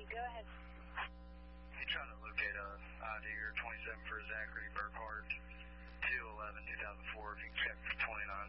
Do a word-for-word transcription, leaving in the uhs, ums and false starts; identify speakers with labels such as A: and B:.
A: Go ahead.
B: You trying to locate a I D or twenty-seven for Zachary Burkhart, two eleven two thousand four. If you can check for twenty-nine